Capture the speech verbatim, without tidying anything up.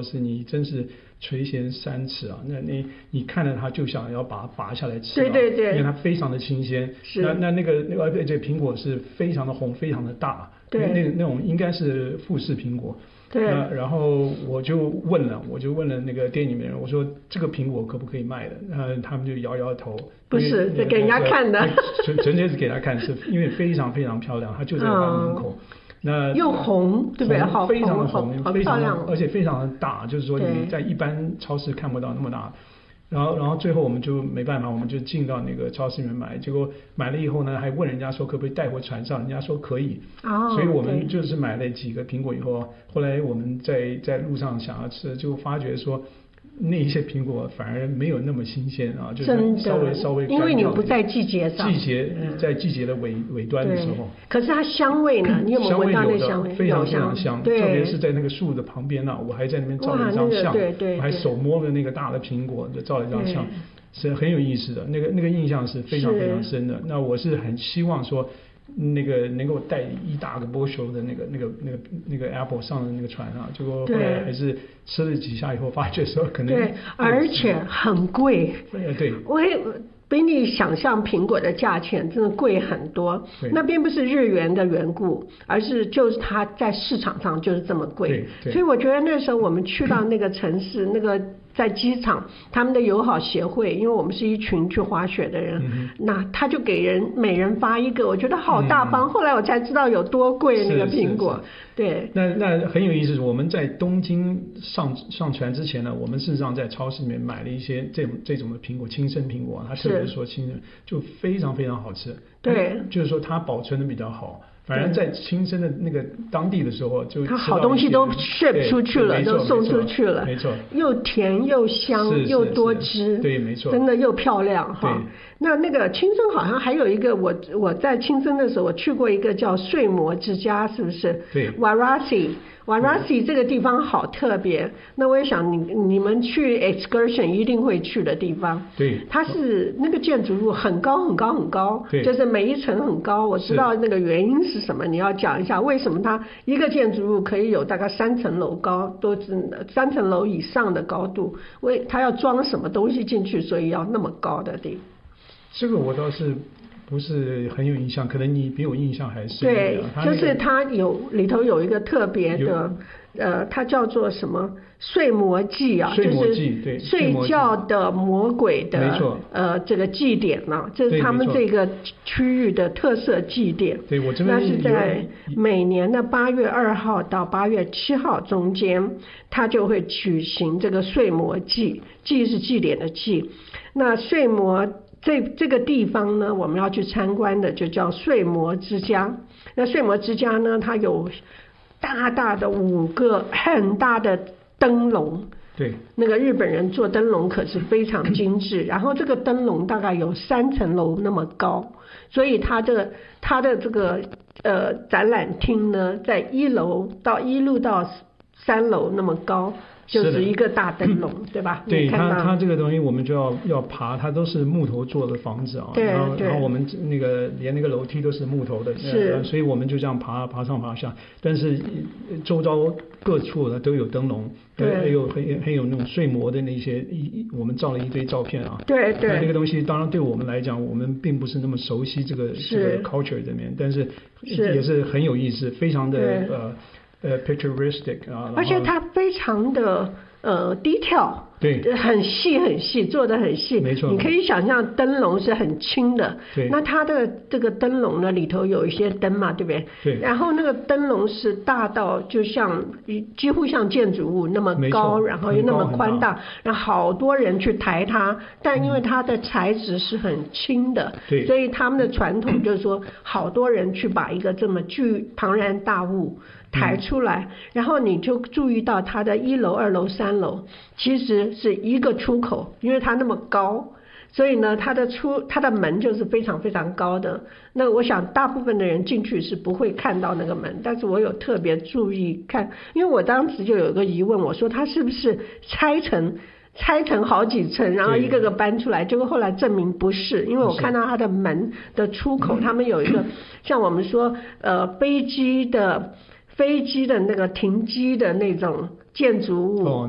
候是你真是垂涎三尺啊，那你你看着它就想要把它拔下来吃， 对对对， 因为它非常的新鲜。 是那那那个那个这个苹果是非常的红，非常的大， 对， 那那种应该是富士苹果。 对， 那然后我就问了，我就问了那个店里面人，我说这个苹果可不可以卖的？呃，他们就摇摇头， 不是，是给人家看的， 纯纯粹是给他看，是因为非常非常漂亮，它就在他门口。嗯那又红，对不对？好， 非常的红， 好非常漂亮， 而且非常的大，就是说你在一般超市看不到那么大。然后，然后最后我们就没办法，我们就进到那个超市里面买。结果买了以后呢，还问人家说可不可以带回船上，人家说可以。 哦， 所以我们就是买了几个苹果以后，后来我们在在路上想要吃，就发觉说。那一些苹果反而没有那么新鲜啊，就是稍微稍微因为你不在季节上， 季节在季节的尾尾端的时候。 可是它香味呢？你有没有闻到那香味？ 非常非常香，特别是在那个树的旁边呢、啊，我还在那边照了一张相， 对对， 我还手摸了那个大的苹果，就照了一张相，是很有意思的。那个那个印象是非常非常深的。那我是很希望说。那个能够带一大个 bushel 的那个那个那个那个 apple 上的那个船啊，结果后来还是吃了几下以后，发觉说可能对，而且很贵。 对， 我也比你想象苹果的价钱真的贵很多。那并不是日元的缘故，而是就是它在市场上就是这么贵。所以我觉得那时候我们去到那个城市，那个。在机场，他们的友好协会，因为我们是一群去滑雪的人，嗯、那他就给人每人发一个，我觉得好大方。嗯、后来我才知道有多贵那个苹果。对， 那那很有意思。我们在东京上上船之前呢，我们事实上在超市里面买了一些这种这种的苹果，青生苹果，它特别说青生，就非常非常好吃。 对， 就是说它保存的比较好。反正在亲生的那个当地的时候，就它好东西都 ship 出去了，都送出去了， 没错， 又甜又香又多汁， 对，没错， 真的又漂亮哈。那那个青森好像还有一个，我我在青森的时候，我去过一个叫睡魔之家，是不是？ 对 ，Varasi。Varasi 这个地方好特别，那我也想你你们去 excursion 一定会去的地方。 对， 它是那个建筑物很高很高很高， 对， 就是每一层很高。我知道那个原因是什么，你要讲一下为什么它一个建筑物可以有大概三层楼高，都是三层楼以上的高度，为它要装什么东西进去，所以要那么高的地。 这个我倒是不是很有印象，可能你比我印象还深。 对，就是它有里头有一个特别的，呃，它叫做什么睡魔祭啊， 睡魔祭，对， 睡觉的魔鬼的， 没错， 呃，这个祭典呢、啊，这是他们这个区域的特色祭典。 对，我这边那是在每年的八月二号到八月七号中间，它就会举行这个睡魔祭，祭是祭典的祭，那睡魔。这这个地方呢，我们要去参观的就叫睡魔之家。那睡魔之家呢，它有大大的五个很大的灯笼。 对， 那个日本人做灯笼可是非常精致，然后这个灯笼大概有三层楼那么高，所以它这个它的这个呃展览厅呢，在一楼到一路到三楼那么高。就是一个大灯笼，对吧？ 对，它它这个东西我们就要要爬，它都是木头做的房子啊。 对， 然后然后我们那个连那个楼梯都是木头的， 是、 呃，所以我们就这样爬爬上爬下。但是周遭各处呢都有灯笼， 对， 还有很很有那种睡魔的那些一我们照了一堆照片啊。 对对。 那这个东西当然对我们来讲，我们并不是那么熟悉这个这个 culture 这边，但是也是很有意思，非常的呃。呃 ，picturesque 啊， 而且它非常的呃低调， 对， 很细很细，做的很细， 没错。 你可以想象灯笼是很轻的， 对。 那它的这个灯笼呢，里头有一些灯嘛，对不对？ 对。 然后那个灯笼是大到就像几乎像建筑物那么高，然后又那么宽大，然后好多人去抬它，但因为它的材质是很轻的， 对、嗯， 所以他们的传统就是说，好多人去把一个这么巨庞然大物。抬出来，然后你就注意到它的一楼、二楼、三楼其实是一个出口，因为它那么高，所以呢，它的出它的门就是非常非常高的。那我想大部分的人进去是不会看到那个门，但是我有特别注意看，因为我当时就有一个疑问，我说它是不是拆成拆成好几层，然后一个个搬出来，结果后来证明不是，因为我看到它的门的出口，他们有一个像我们说呃飞机的。飞机的那个停机的那种建筑物，